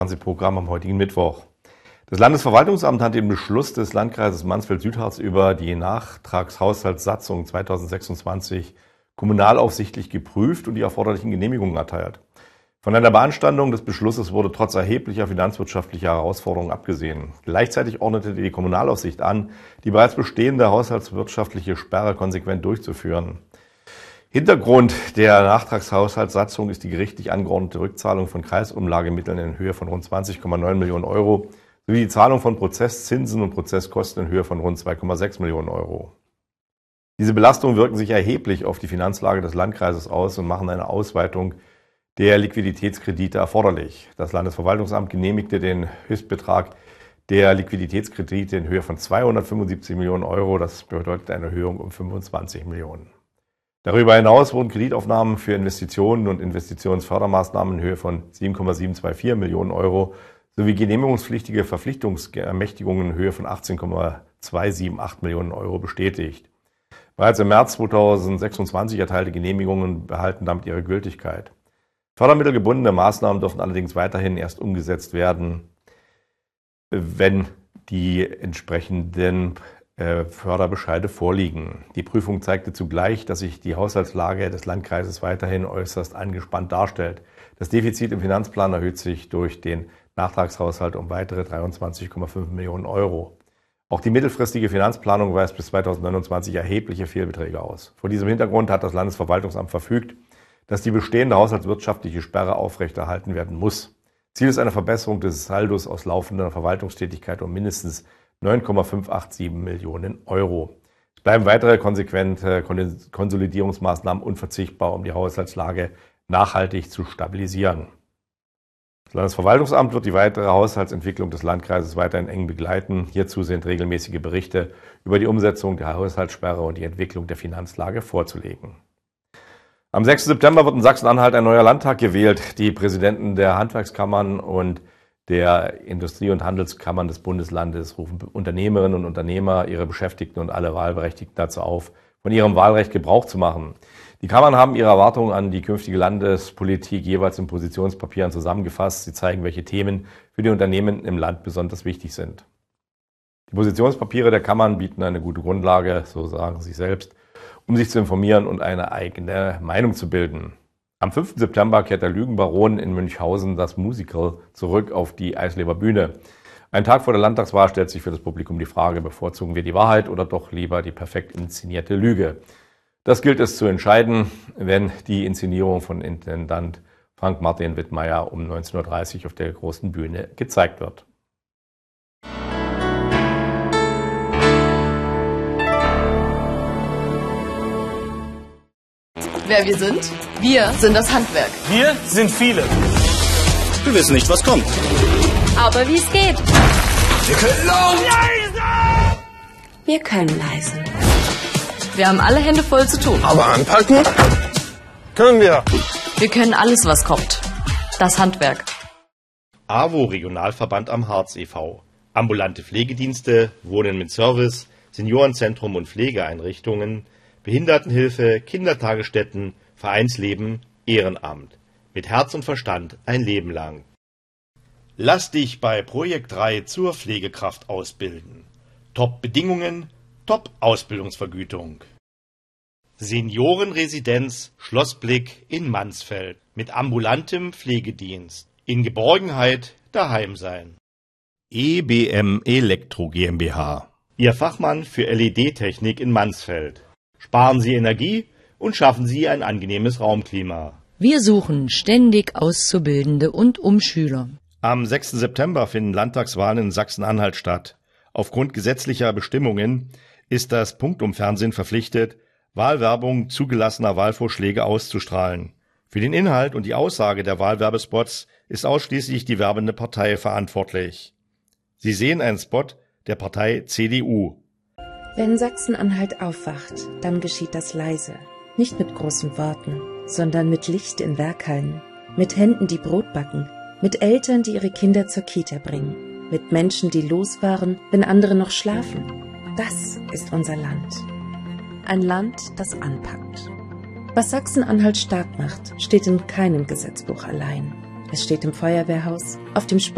Fernsehprogramm am heutigen Mittwoch. Das Landesverwaltungsamt hat den Beschluss des Landkreises Mansfeld-Südharz über die Nachtragshaushaltssatzung 2026 kommunalaufsichtlich geprüft und die erforderlichen Genehmigungen erteilt. Von einer Beanstandung des Beschlusses wurde trotz erheblicher finanzwirtschaftlicher Herausforderungen abgesehen. Gleichzeitig ordnete die Kommunalaufsicht an, die bereits bestehende haushaltswirtschaftliche Sperre konsequent durchzuführen. Hintergrund der Nachtragshaushaltssatzung ist die gerichtlich angeordnete Rückzahlung von Kreisumlagemitteln in Höhe von rund 20,9 Millionen Euro sowie die Zahlung von Prozesszinsen und Prozesskosten in Höhe von rund 2,6 Millionen Euro. Diese Belastungen wirken sich erheblich auf die Finanzlage des Landkreises aus und machen eine Ausweitung der Liquiditätskredite erforderlich. Das Landesverwaltungsamt genehmigte den Höchstbetrag der Liquiditätskredite in Höhe von 275 Millionen Euro. Das bedeutet eine Erhöhung um 25 Millionen. Darüber hinaus wurden Kreditaufnahmen für Investitionen und Investitionsfördermaßnahmen in Höhe von 7,724 Millionen Euro sowie genehmigungspflichtige Verpflichtungsermächtigungen in Höhe von 18,278 Millionen Euro bestätigt. Bereits im März 2026 erteilte Genehmigungen behalten damit ihre Gültigkeit. Fördermittelgebundene Maßnahmen dürfen allerdings weiterhin erst umgesetzt werden, wenn die entsprechenden Förderbescheide vorliegen. Die Prüfung zeigte zugleich, dass sich die Haushaltslage des Landkreises weiterhin äußerst angespannt darstellt. Das Defizit im Finanzplan erhöht sich durch den Nachtragshaushalt um weitere 23,5 Millionen Euro. Auch die mittelfristige Finanzplanung weist bis 2029 erhebliche Fehlbeträge aus. Vor diesem Hintergrund hat das Landesverwaltungsamt verfügt, dass die bestehende haushaltswirtschaftliche Sperre aufrechterhalten werden muss. Ziel ist eine Verbesserung des Saldos aus laufender Verwaltungstätigkeit um mindestens 9,587 Millionen Euro. Es bleiben weitere konsequente Konsolidierungsmaßnahmen unverzichtbar, um die Haushaltslage nachhaltig zu stabilisieren. Das Landesverwaltungsamt wird die weitere Haushaltsentwicklung des Landkreises weiterhin eng begleiten. Hierzu sind regelmäßige Berichte über die Umsetzung der Haushaltssperre und die Entwicklung der Finanzlage vorzulegen. Am 6. September wird in Sachsen-Anhalt ein neuer Landtag gewählt. Die Präsidenten der Handwerkskammern und der Industrie- und Handelskammern des Bundeslandes rufen Unternehmerinnen und Unternehmer, ihre Beschäftigten und alle Wahlberechtigten dazu auf, von ihrem Wahlrecht Gebrauch zu machen. Die Kammern haben ihre Erwartungen an die künftige Landespolitik jeweils in Positionspapieren zusammengefasst. Sie zeigen, welche Themen für die Unternehmen im Land besonders wichtig sind. Die Positionspapiere der Kammern bieten eine gute Grundlage, so sagen sie selbst, um sich zu informieren und eine eigene Meinung zu bilden. Am 5. September kehrt der Lügenbaron in Münchhausen das Musical zurück auf die Eisleber Bühne. Einen Tag vor der Landtagswahl stellt sich für das Publikum die Frage, bevorzugen wir die Wahrheit oder doch lieber die perfekt inszenierte Lüge? Das gilt es zu entscheiden, wenn die Inszenierung von Intendant Frank Martin Wittmeier um 19:30 Uhr auf der großen Bühne gezeigt wird. Wer wir sind? Wir sind das Handwerk. Wir sind viele. Wir wissen nicht, was kommt. Aber wie es geht. Wir können leise! Wir können leise. Wir haben alle Hände voll zu tun. Aber anpacken können wir. Wir können alles, was kommt. Das Handwerk. AWO Regionalverband am Harz e.V. Ambulante Pflegedienste, Wohnen mit Service, Seniorenzentrum und Pflegeeinrichtungen, Behindertenhilfe, Kindertagesstätten, Vereinsleben, Ehrenamt. Mit Herz und Verstand ein Leben lang. Lass dich bei Projekt 3 zur Pflegekraft ausbilden. Top-Bedingungen, Top-Ausbildungsvergütung. Seniorenresidenz Schlossblick in Mansfeld mit ambulantem Pflegedienst. In Geborgenheit daheim sein. EBM Elektro GmbH. Ihr Fachmann für LED-Technik in Mansfeld. Sparen Sie Energie und schaffen Sie ein angenehmes Raumklima. Wir suchen ständig Auszubildende und Umschüler. Am 6. September finden Landtagswahlen in Sachsen-Anhalt statt. Aufgrund gesetzlicher Bestimmungen ist das Punktumfernsehen verpflichtet, Wahlwerbung zugelassener Wahlvorschläge auszustrahlen. Für den Inhalt und die Aussage der Wahlwerbespots ist ausschließlich die werbende Partei verantwortlich. Sie sehen einen Spot der Partei CDU. Wenn Sachsen-Anhalt aufwacht, dann geschieht das leise. Nicht mit großen Worten, sondern mit Licht in Werkhallen, mit Händen, die Brot backen, mit Eltern, die ihre Kinder zur Kita bringen, mit Menschen, die losfahren, wenn andere noch schlafen. Das ist unser Land. Ein Land, das anpackt. Was Sachsen-Anhalt stark macht, steht in keinem Gesetzbuch allein. Es steht im Feuerwehrhaus, auf dem Sport